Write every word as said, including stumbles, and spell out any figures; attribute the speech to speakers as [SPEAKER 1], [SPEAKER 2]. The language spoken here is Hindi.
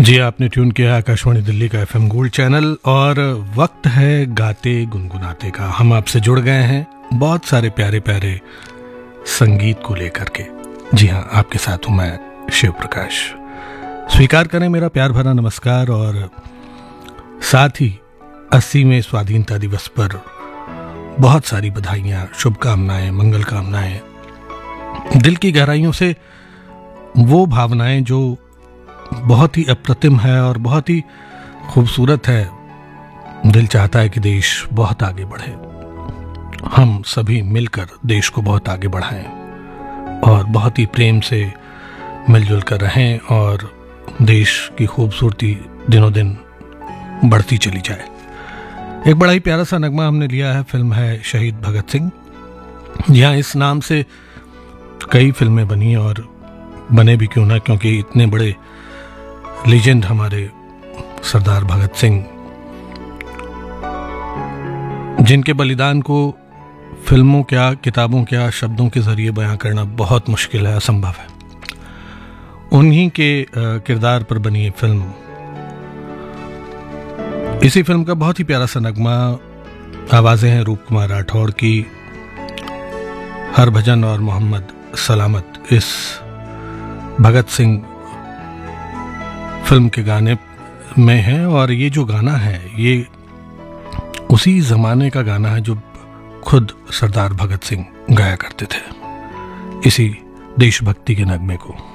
[SPEAKER 1] जी, आपने ट्यून किया आकाशवाणी दिल्ली का एफएम गोल्ड चैनल और वक्त है गाते गुनगुनाते का। हम आपसे जुड़ गए हैं बहुत सारे प्यारे प्यारे संगीत को लेकर के। जी हाँ, आपके साथ हूं मैं शिव प्रकाश। स्वीकार करें मेरा प्यार भरा नमस्कार और साथ ही अस्सीवें स्वाधीनता दिवस पर बहुत सारी बधाइयाँ, शुभकामनाएं, मंगल कामनाएं। दिल की गहराइयों से वो भावनाएं जो बहुत ही अप्रतिम है और बहुत ही खूबसूरत है। दिल चाहता है कि देश बहुत आगे बढ़े, हम सभी मिलकर देश को बहुत आगे बढ़ाएं और बहुत ही प्रेम से मिलजुल कर रहें और देश की खूबसूरती दिनों दिन बढ़ती चली जाए। एक बड़ा ही प्यारा सा नगमा हमने लिया है, फिल्म है शहीद भगत सिंह। यहाँ इस नाम से कई फिल्में बनी और बने भी क्यों ना, क्योंकि इतने बड़े लीजेंड हमारे सरदार भगत सिंह, जिनके बलिदान को फिल्मों क्या, किताबों क्या, शब्दों के जरिए बयां करना बहुत मुश्किल है, असंभव है। उन्हीं के किरदार पर बनी ये फिल्म, इसी फिल्म का बहुत ही प्यारा सा नगमा, आवाजें हैं रूप कुमार राठौड़ की, हरभजन और मोहम्मद सलामत इस भगत सिंह फिल्म के गाने में है। और ये जो गाना है ये उसी जमाने का गाना है जो खुद सरदार भगत सिंह गाया करते थे, इसी देशभक्ति के नगमे को।